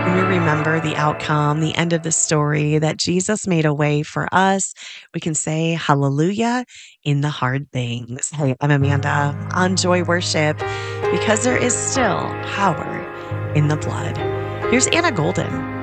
when we remember the outcome, the end of the story, that Jesus made a way for us, we can say hallelujah in the hard things. Hey, I'm Amanda on Joy Worship because there is still power in the blood. Here's Anna Golden.